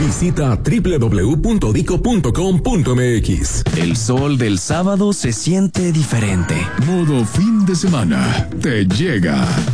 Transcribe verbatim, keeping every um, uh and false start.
Visita doble u doble u doble u punto dico punto com punto m x. El sol del sábado se siente diferente. Modo fin de semana te llega.